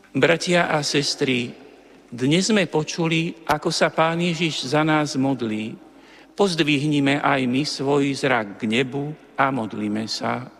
Bratia a sestry, dnes sme počuli, ako sa Pán Ježiš za nás modlí. Pozdvihnime aj my svoj zrak k nebu a modlíme sa.